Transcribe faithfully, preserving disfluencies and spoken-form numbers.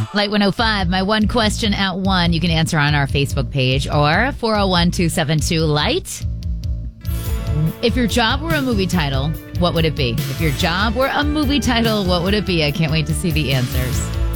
Light one oh five, my one question at one. You can answer on our Facebook page or four oh one, two seven two, light. If your job were a movie title, what would it be? If your job were a movie title, what would it be? I can't wait to see the answers.